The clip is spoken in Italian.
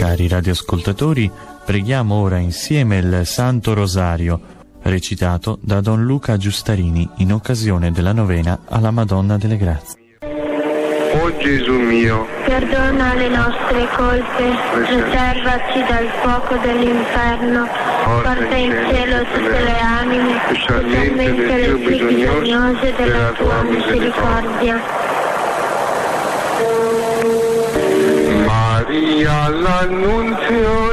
Cari radioascoltatori, preghiamo ora insieme il Santo Rosario, recitato da Don Luca Giustarini in occasione della novena alla Madonna delle Grazie. O Gesù mio, perdona le nostre colpe, preservaci dal fuoco dell'inferno, porta in cielo tutte le anime, specialmente le più bisognose della tua misericordia. Maria l'annunzio